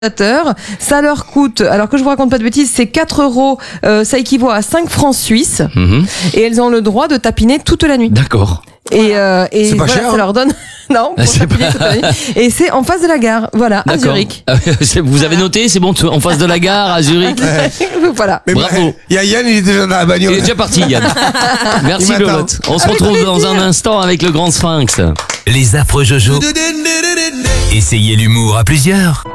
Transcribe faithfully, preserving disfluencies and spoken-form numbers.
Ça leur coûte, alors que je vous raconte pas de bêtises, c'est quatre euros, euh, ça équivaut à cinq francs suisses. Mmh. Et elles ont le droit de tapiner toute la nuit. D'accord. Et, euh, et c'est pas voilà, cher, ça hein. leur donne. Non, pour c'est tapiner pas... toute la nuit. Et c'est en face de la gare, voilà, à Zurich. Vous avez noté, c'est bon, en face de la gare, à Zurich. Voilà. Mais bravo. Il y a Yann, il est déjà dans la bagnole. Il est déjà parti, Yann. Merci, Lolotte. On se retrouve dans un instant avec le Grand Sphinx. Les affreux Jojo. Essayez l'humour à plusieurs.